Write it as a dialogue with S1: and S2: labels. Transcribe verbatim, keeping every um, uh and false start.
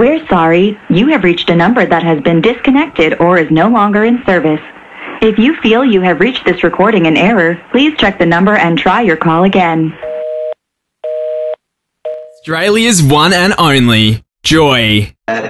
S1: We're sorry. You have reached a number that has been disconnected or is no longer in service. If you feel you have reached this recording in error, please check the number and try your call again.
S2: Australia's one and only Joy.